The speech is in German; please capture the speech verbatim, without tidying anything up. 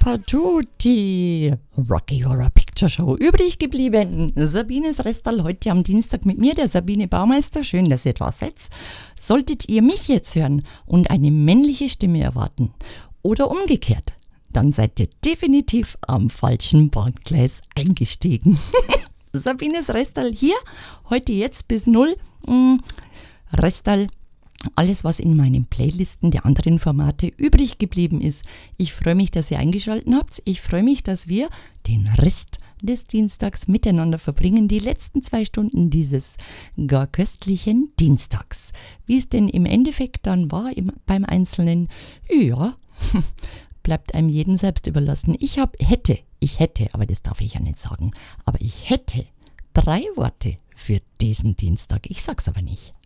partout die Rocky Horror Picture Show übrig geblieben. Sabines Restal heute am Dienstag mit mir, der Sabine Baumeister. Schön, dass ihr da seid. Solltet ihr mich jetzt hören und eine männliche Stimme erwarten oder umgekehrt, dann seid ihr definitiv am falschen Bahngleis eingestiegen. Sabines Restal hier, heute jetzt bis null. Restal, alles, was in meinen Playlisten der anderen Formate übrig geblieben ist. Ich freue mich, dass ihr eingeschaltet habt. Ich freue mich, dass wir den Rest des Dienstags miteinander verbringen. Die letzten zwei Stunden dieses gar köstlichen Dienstags. Wie es denn im Endeffekt dann war im, beim Einzelnen, ja, bleibt einem jeden selbst überlassen. Ich hab, hätte, ich hätte, aber das darf ich ja nicht sagen, aber ich hätte drei Worte für diesen Dienstag. Ich sag's aber nicht.